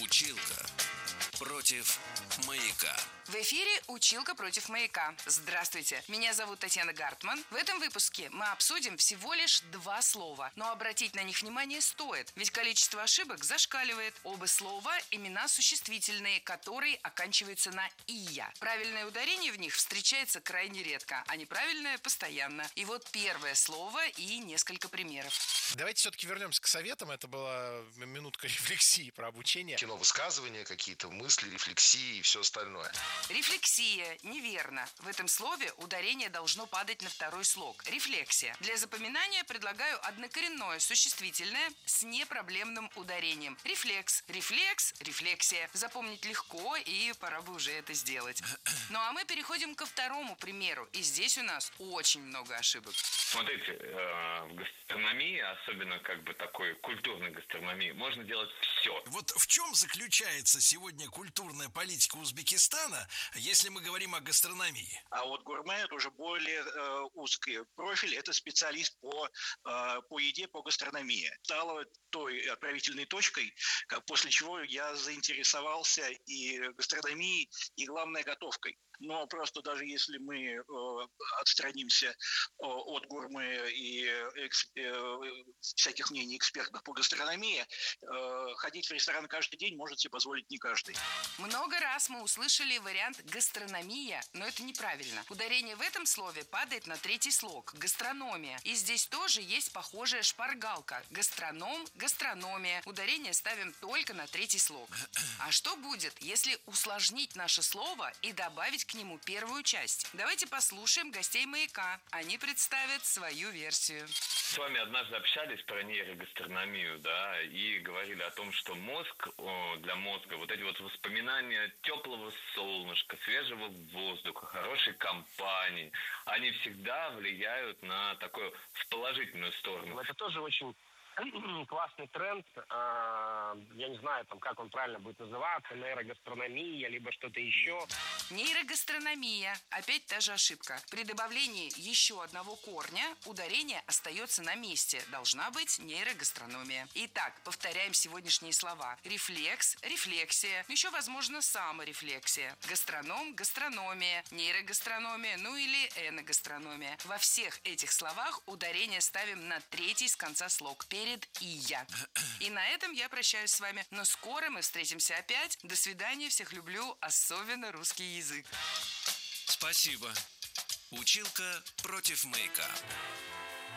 Училка против маяка. В эфире «Училка против маяка». Здравствуйте, меня зовут Татьяна Гартман. В этом выпуске мы обсудим всего лишь 2 слова, но обратить на них внимание стоит, ведь количество ошибок зашкаливает. Оба слова – имена существительные, которые оканчиваются на «ия». Правильное ударение в них встречается крайне редко, а неправильное – постоянно. И вот первое слово и несколько примеров. Давайте все-таки вернемся к советам. Это была минутка рефлексии про обучение. Кино, высказывания, какие-то мысли, рефлексии и все остальное. Рефлексия. Неверно. В этом слове ударение должно падать на второй слог. Рефлексия. Для запоминания предлагаю однокоренное существительное с непроблемным ударением. Рефлекс. Рефлекс. Рефлексия. Запомнить легко, и пора бы уже это сделать. Ну а мы переходим ко второму примеру. И здесь у нас очень много ошибок. Смотрите, в гастрономии, особенно такой культурной гастрономии, можно делать все. Вот в чем заключается сегодня культурная политика Узбекистана, если мы говорим о гастрономии? А вот гурме – это уже более узкий профиль, это специалист по еде, по гастрономии. Стало той отправительной точкой, после чего я заинтересовался и гастрономией, и, главное, готовкой. Но просто даже если мы отстранимся от гурме и всяких мнений экспертов по гастрономии, ходить в ресторан каждый день может себе позволить не каждый. Много раз мы услышали вариант «гастрономия», но это неправильно. Ударение в этом слове падает на третий слог – «гастрономия». И здесь тоже есть похожая шпаргалка – «гастроном», «гастрономия». Ударение ставим только на третий слог. А что будет, если усложнить наше слово и добавить к нему первую часть? Давайте послушаем гостей «Маяка». Они представят свою версию. С вами однажды общались про нейрогастрономию, да, и говорили о том, что мозг, для мозга вот эти вот воспоминания теплого солнышка, свежего воздуха, хорошей компании, они всегда влияют на такую, в положительную сторону. Это тоже очень классный тренд. Я не знаю, как он правильно будет называться, нейрогастрономия, либо что-то еще. Нейрогастрономия. Опять та же ошибка. При добавлении еще одного корня ударение остается на месте. Должна быть нейрогастрономия. Итак, повторяем сегодняшние слова. Рефлекс, рефлексия, еще, возможно, саморефлексия. Гастроном, гастрономия, нейрогастрономия, ну или эногастрономия. Во всех этих словах ударение ставим на третий с конца слог. Перед «ия». И на этом я прощаюсь с вами. Но скоро мы встретимся опять. До свидания. Всех люблю. Особенно русский язык. Спасибо. Училка против маяка.